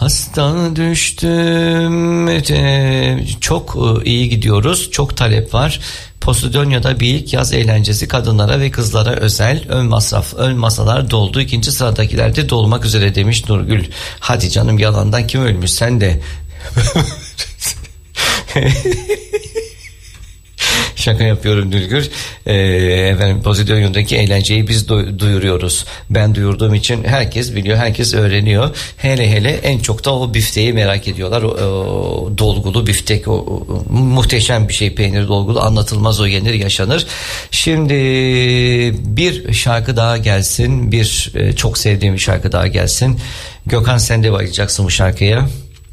Hasta düştüm. Çok iyi gidiyoruz. Çok talep var. Posidonya'da bir ilk yaz eğlencesi kadınlara ve kızlara özel. Ön masalar doldu. İkinci sıradakiler de dolmak üzere demiş Nurgül. Hadi canım, yalandan kim ölmüş, sen de. Şaka yapıyorum Nurgül. Efendim, Posidonya'daki eğlenceyi biz duyuruyoruz. Ben duyurduğum için herkes biliyor, herkes öğreniyor. Hele en çok da o bifteyi merak ediyorlar. O dolgulu biftek, o muhteşem bir şey, peynir dolgulu, anlatılmaz, o yenir yaşanır. Şimdi bir şarkı daha gelsin, çok sevdiğim bir şarkı daha gelsin. Gökhan, sen de bayılacaksın bu şarkıya.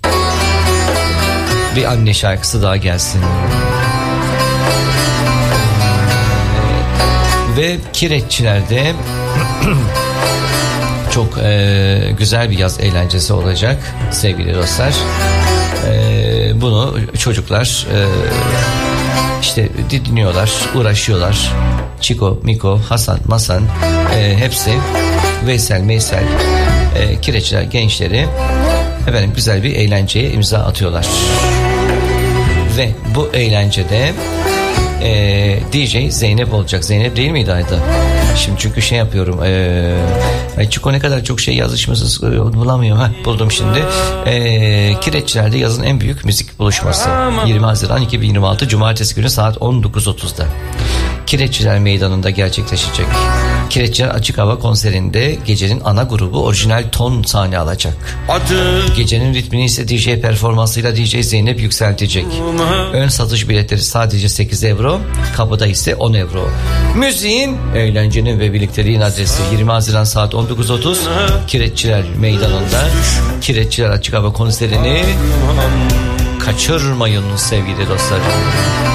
Bir anne şarkısı daha gelsin. Ve Kireççiler'de çok güzel bir yaz eğlencesi olacak sevgili dostlar. Bunu çocuklar işte dinliyorlar, uğraşıyorlar. Çiko, Miko, Hasan, Masan, hepsi, Veysel, Kireççiler gençleri efendim güzel bir eğlenceye imza atıyorlar. Ve bu eğlencede DJ Zeynep olacak. Zeynep değil miydi Ayda? Şimdi çünkü şey yapıyorum. Çiko ne kadar çok şey yazışmışız, bulamıyorum. Buldum şimdi. Kireççiler'de yazın en büyük müzik buluşması. 20 Haziran 2026 Cumartesi günü saat 19.30'da. Kireççiler Meydanı'nda gerçekleşecek. Kireççiler Açık Hava konserinde gecenin ana grubu Orijinal Ton sahne alacak. Gecenin ritmini ise DJ performansıyla DJ Zeynep yükseltecek. Ön satış biletleri sadece 8 euro, kapıda ise 10 euro. Müziğin, eğlencenin ve birlikteliğin adresi 20 Haziran saat 19.30 Kireççiler Meydanı'nda. Kireççiler Açık Hava konserini kaçırmayın sevgili dostlar.